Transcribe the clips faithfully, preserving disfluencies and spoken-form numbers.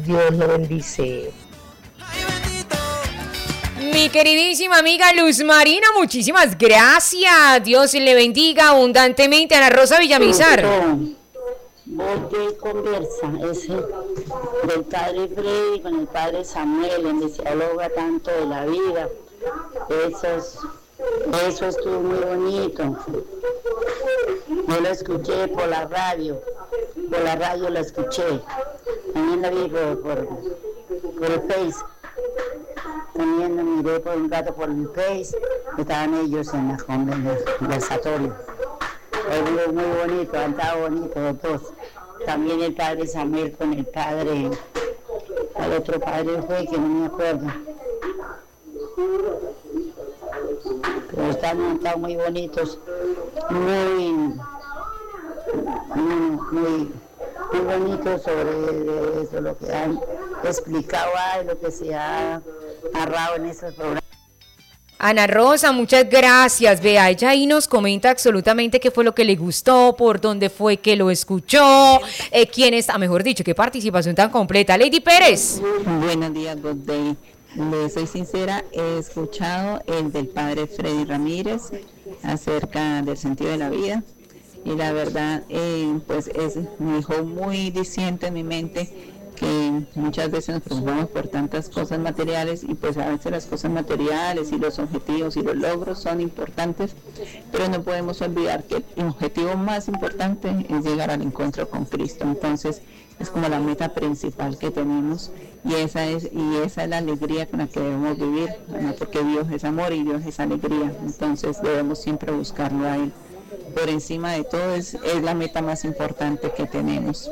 Dios lo bendice. Mi queridísima amiga Luz Marina, muchísimas gracias. Dios le bendiga abundantemente. Ana Rosa Villamizar. Voz de conversa, ese del padre Freddy con el padre Samuel, donde se dialoga tanto de la vida. Eso, es, eso estuvo muy bonito. Yo lo escuché por la radio, por la radio lo escuché. También la vi por, por, por el Face. También lo miré por un rato por el Face. Estaban ellos en la conversatorio. Fue muy bonito, cantaba bonito los dos. También el padre Samuel con el padre, el otro padre fue que no me acuerdo. Pero están, están muy bonitos, muy, muy, muy, muy bonitos sobre eso, lo que han explicado, lo que se ha narrado en esos programas. Ana Rosa, muchas gracias. Vea, ella ahí nos comenta absolutamente qué fue lo que le gustó, por dónde fue que lo escuchó, eh, quién está, mejor dicho, qué participación tan completa. Lady Pérez. Buenos días, God Day. Le soy sincera, he escuchado el del padre Freddy Ramírez acerca del sentido de la vida y la verdad, eh, pues es, me dejó muy diciente en mi mente que muchas veces nos preocupamos por tantas cosas materiales y pues a veces las cosas materiales y los objetivos y los logros son importantes, pero no podemos olvidar que el objetivo más importante es llegar al encuentro con Cristo. Entonces es como la meta principal que tenemos y esa es y esa es la alegría con la que debemos vivir, ¿no? Porque Dios es amor y Dios es alegría, entonces debemos siempre buscarlo a Él. Por encima de todo es, es la meta más importante que tenemos.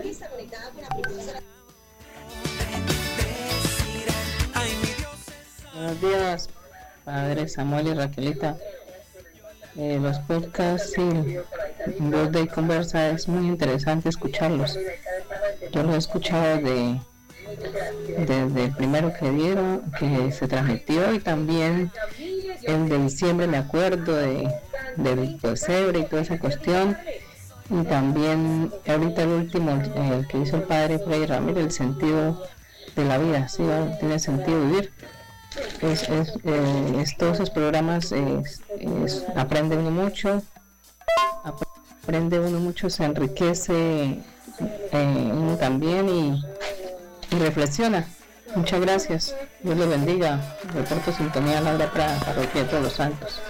Buenos días, padre Samuel y Raquelita. Eh, los podcasts y Voz de Conversa es muy interesante escucharlos. Yo los he escuchado de, desde el primero que dieron, que se transmitió, y también el de diciembre, me acuerdo de, del pesebre y toda esa cuestión. Y también ahorita el último, el que hizo el padre Freddy Ramírez, el sentido de la vida, sí, tiene sentido vivir. Es, es, eh, es, todos esos programas eh, es, aprende uno mucho, aprende uno mucho, se enriquece eh, uno también y, y reflexiona. Muchas gracias, Dios le bendiga. Reporto Sintonía Laura Prada, Parroquia de Todos los Santos.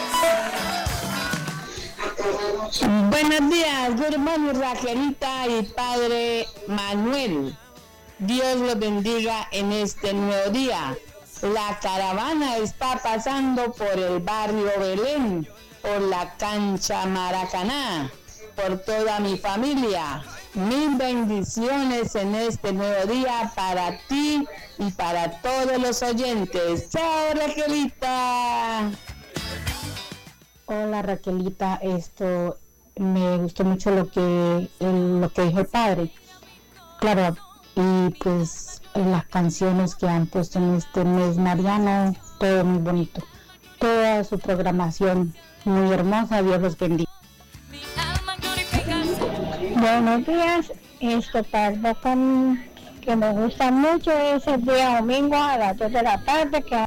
Buenos días, hermano Raquelita y padre Manuel. Dios los bendiga en este nuevo día. La caravana está pasando por el barrio Belén, por la cancha Maracaná, por toda mi familia. Mil bendiciones en este nuevo día para ti y para todos los oyentes. ¡Chao, Raquelita! Hola, Raquelita, esto me gustó mucho lo que el, lo que dijo el padre. Claro, y pues las canciones que han puesto en este mes mariano, todo muy bonito. Toda su programación muy hermosa, Dios los bendiga. Buenos días, esto tarde con que me gusta mucho es el día domingo a las dos de la tarde que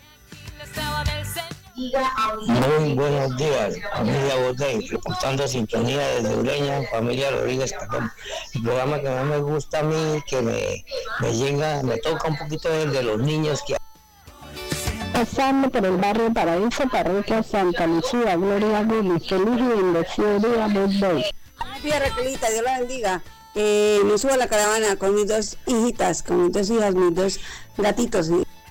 Muy buenos días, familia Botey, reportando sintonía desde Ureña, familia Rodríguez Cardón. El programa que más me gusta a mí, que me, me llega, me toca un poquito el de los niños que... pasando por el barrio Paraíso, parroquia Santa Lucía, Gloria a Dios, feliz y bendecido día, Botey. Tía Raquelita, Dios la bendiga. Eh, me subo a la caravana con mis dos hijitas, con mis dos hijas, mis dos gatitos.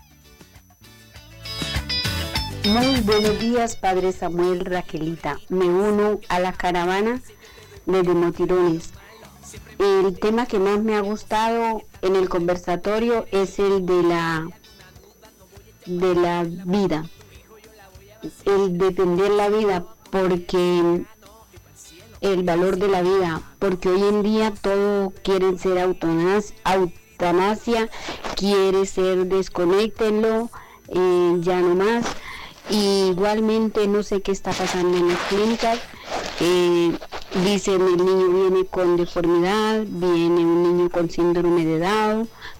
Muy buenos días, padre Samuel, Raquelita. Me uno a la caravana desde Motirones. El tema que más me ha gustado en el conversatorio es el de la de la vida, el defender la vida, porque el valor de la vida, porque hoy en día todo quieren ser eutanasia, eutanasia quiere ser desconéctenlo, eh, ya no más. Y igualmente no sé qué está pasando en las clínicas, eh, dicen el niño viene con deformidad, viene un niño con síndrome de Down,